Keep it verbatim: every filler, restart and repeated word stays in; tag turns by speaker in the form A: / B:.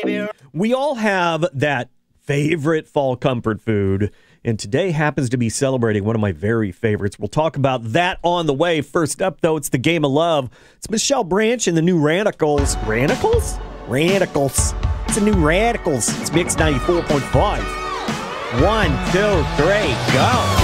A: baby.
B: We all have that favorite fall comfort food, and today happens to be celebrating one of my very favorites. We'll talk about that on the way. First up, though, it's the Game of Love. It's Michelle Branch and the new Radicals. Radicals? Radicals. It's the new Radicals. It's Mix ninety-four point five. One, two, three, go.